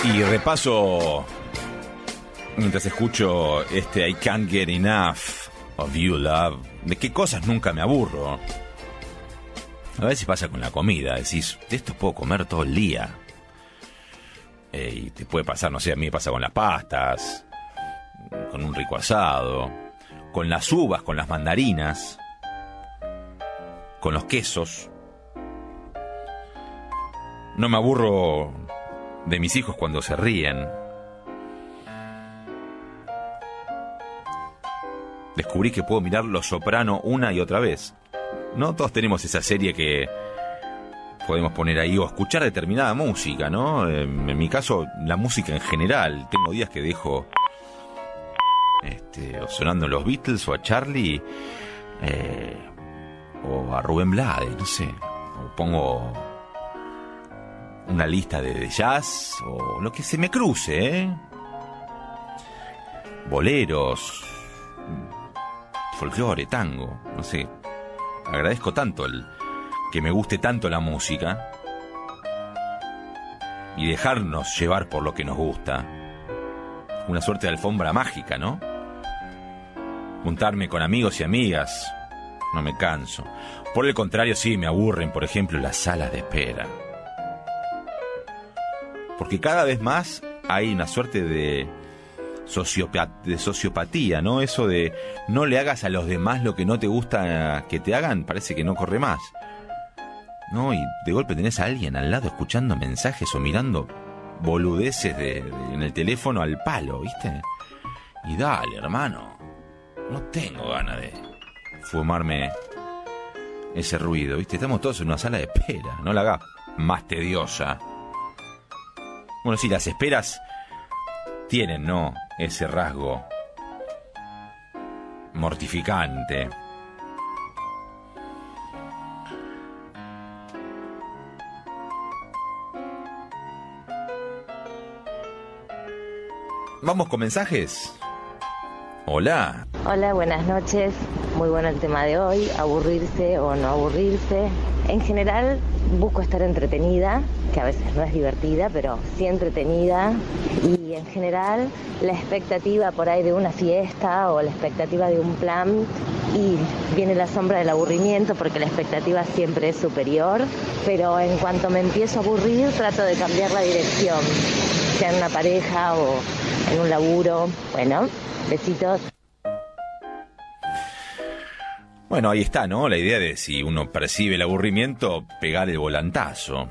Y repaso mientras escucho I Can't Get Enough of You, Love. ¿De qué cosas nunca me aburro? A veces pasa con la comida. Decís, de esto puedo comer todo el día. Y te puede pasar, no sé, a mí me pasa con las pastas, con un rico asado, con las uvas, con las mandarinas, con los quesos. No me aburro de mis hijos cuando se ríen. Descubrí que puedo mirar Los Soprano una y otra vez. No todos tenemos esa serie que podemos poner ahí o escuchar determinada música, ¿no? En mi caso, la música en general. Tengo días que dejo o sonando los Beatles o a Charlie o a Rubén Blades, no sé. O pongo una lista de jazz o lo que se me cruce, boleros, folclore, tango, no sé. Agradezco tanto que me guste tanto la música y dejarnos llevar por lo que nos gusta. Una suerte de alfombra mágica, ¿no? Juntarme con amigos y amigas, no me canso. Por el contrario, sí, me aburren, por ejemplo, las salas de espera. Porque cada vez más hay una suerte de sociopatía, ¿no? Eso de no le hagas a los demás lo que no te gusta que te hagan, parece que no corre más, ¿no? Y de golpe tenés a alguien al lado escuchando mensajes o mirando boludeces en el teléfono al palo, ¿viste? Y dale, hermano, no tengo ganas de fumarme ese ruido, ¿viste? Estamos todos en una sala de espera, no la hagas más tediosa. Bueno, sí, las esperas tienen, ¿no?, ese rasgo mortificante. ¿Vamos con mensajes? Hola. Hola, buenas noches. Muy bueno el tema de hoy, aburrirse o no aburrirse. En general busco estar entretenida, que a veces no es divertida, pero sí entretenida. Y en general la expectativa por ahí de una fiesta o la expectativa de un plan, y viene la sombra del aburrimiento porque la expectativa siempre es superior. Pero en cuanto me empiezo a aburrir, trato de cambiar la dirección, sea en una pareja o en un laburo. Bueno, besitos. Bueno, ahí está, ¿no? La idea de si uno percibe el aburrimiento, pegar el volantazo.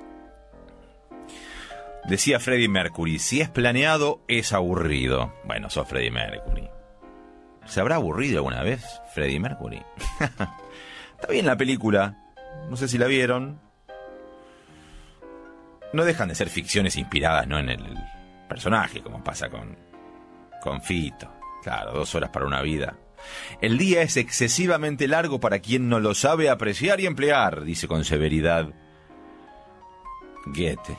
Decía Freddie Mercury, si es planeado, es aburrido. Bueno, sos Freddie Mercury. ¿Se habrá aburrido alguna vez Freddie Mercury? Está bien la película, no sé si la vieron. No dejan de ser ficciones inspiradas, ¿no?, en el personaje, como pasa con Fito. Claro, 2 horas para una vida. El día es excesivamente largo para quien no lo sabe apreciar y emplear, dice con severidad Goethe.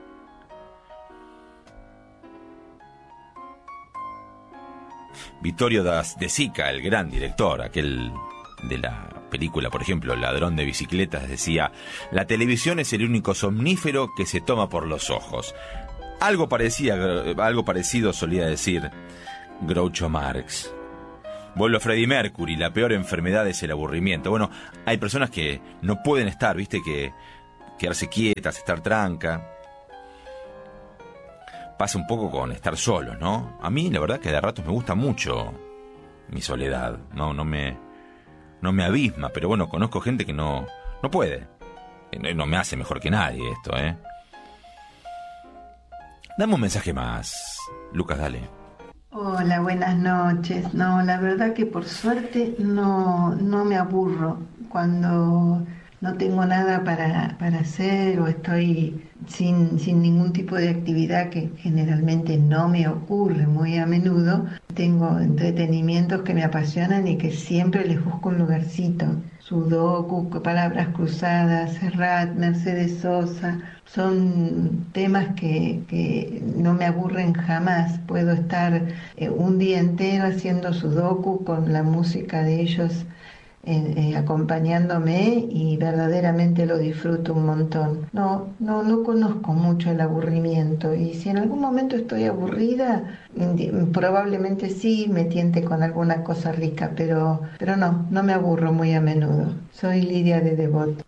Vittorio De Sica, el gran director, aquel de la película, por ejemplo, Ladrón de bicicletas, decía: la televisión es el único somnífero que se toma por los ojos. Algo parecido solía decir Groucho Marx. Vuelvo a Freddie Mercury, la peor enfermedad es el aburrimiento. Bueno, hay personas que no pueden estar, viste, que quedarse quietas, estar tranca. Pasa un poco con estar solos, ¿no? A mí, la verdad, que de ratos me gusta mucho mi soledad. No me abisma, pero bueno, conozco gente que no puede. No me hace mejor que nadie esto, ¿eh? Dame un mensaje más, Lucas, dale. Hola, buenas noches. No, la verdad que por suerte no me aburro cuando no tengo nada para hacer o estoy sin ningún tipo de actividad, que generalmente no me ocurre muy a menudo. Tengo entretenimientos que me apasionan y que siempre les busco un lugarcito. Sudoku, palabras cruzadas, Serrat, Mercedes Sosa, son temas que no me aburren jamás. Puedo estar un día entero haciendo Sudoku con la música de ellos acompañándome y verdaderamente lo disfruto un montón. No conozco mucho el aburrimiento y si en algún momento estoy aburrida, probablemente sí me tiente con alguna cosa rica, pero no me aburro muy a menudo. Soy Lidia de Devoto.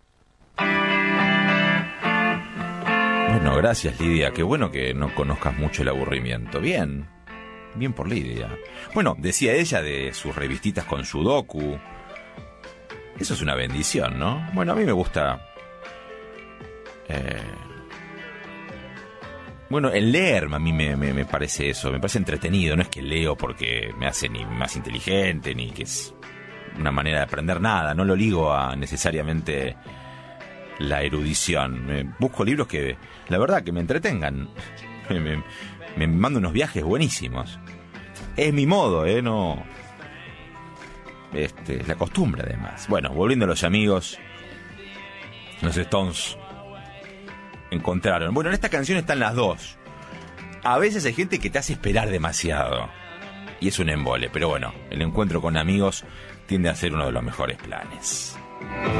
Bueno, gracias Lidia, qué bueno que no conozcas mucho el aburrimiento. Bien por Lidia. Bueno, decía ella de sus revistitas con sudoku. Eso es una bendición, ¿no? Bueno, a mí me gusta... Bueno, el leer a mí me parece eso, me parece entretenido. No es que leo porque me hace ni más inteligente, ni que es una manera de aprender nada. No lo ligo a necesariamente la erudición. Busco libros que, la verdad, que me entretengan. Me mando unos viajes buenísimos. Es mi modo, no... la costumbre además. Bueno, volviendo a los amigos, los Stones encontraron. Bueno, en esta canción están las dos. A veces hay gente que te hace esperar demasiado y es un embole, pero bueno, el encuentro con amigos tiende a ser uno de los mejores planes.